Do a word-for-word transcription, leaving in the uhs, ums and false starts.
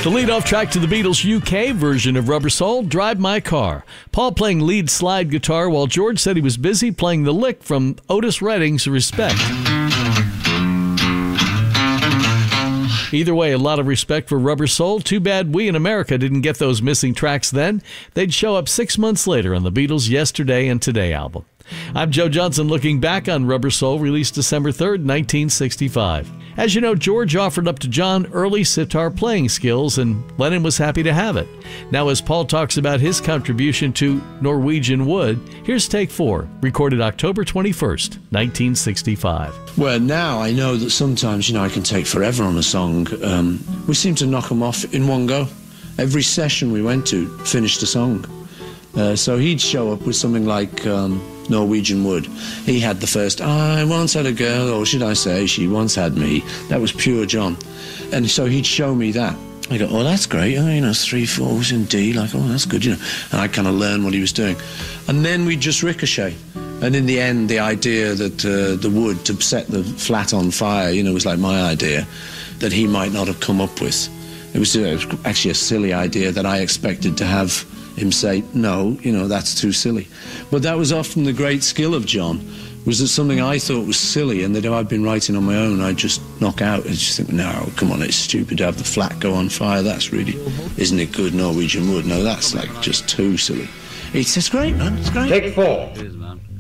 The lead-off track to the Beatles' U K version of Rubber Soul, Drive My Car. Paul playing lead slide guitar while George said he was busy playing the lick from Otis Redding's Respect. Either way, a lot of respect for Rubber Soul. Too bad we in America didn't get those missing tracks then. They'd show up six months later on the Beatles' Yesterday and Today album. I'm Joe Johnson looking back on Rubber Soul, released December third, nineteen sixty-five. As you know, George offered up to John early sitar playing skills, and Lennon was happy to have it. Now, as Paul talks about his contribution to Norwegian Wood, here's take four, recorded October twenty-first, nineteen sixty-five. Well, now I know that sometimes, you know, I can take forever on a song. Um, we seem to knock them off in one go. Every session we went to finished a song. Uh, so he'd show up with something like um, Norwegian Wood. He had the first, I once had a girl, or should I say, she once had me. That was pure John. And so he'd show me that. I go, oh, that's great, oh, you know, three fours in D, like, oh, that's good, you know. And I kind of learned what he was doing. And then we'd just ricochet. And in the end, the idea that uh, the wood to set the flat on fire, you know, was like my idea, that he might not have come up with. It was, uh, it was actually a silly idea that I expected to have him say, no, you know, that's too silly. But that was often the great skill of John, was that something I thought was silly and that if I'd been writing on my own, I'd just knock out and just think, no, come on, it's stupid to have the flat go on fire. That's really, isn't it good Norwegian Wood? No, that's like just too silly. It's, it's great, man, it's great. Take four.